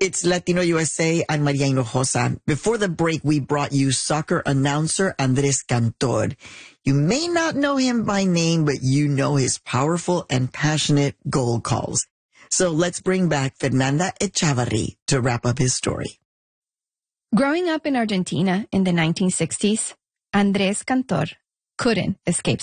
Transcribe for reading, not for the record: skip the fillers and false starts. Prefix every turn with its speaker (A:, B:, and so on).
A: It's Latino USA. I'm Maria Hinojosa. Before the break, we brought you soccer announcer Andres Cantor. You may not know him by name, but you know his powerful and passionate goal calls. So let's bring back Fernanda Echavarri to wrap up his story.
B: Growing up in Argentina in the 1960s, Andres Cantor couldn't escape